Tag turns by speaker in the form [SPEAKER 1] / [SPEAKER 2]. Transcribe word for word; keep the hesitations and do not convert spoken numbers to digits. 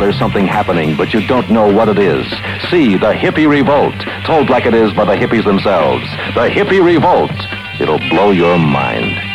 [SPEAKER 1] there's something happening, but you don't know what it is. See The Hippie Revolt, told like it is by the hippies themselves. The Hippie Revolt. It'll blow your mind.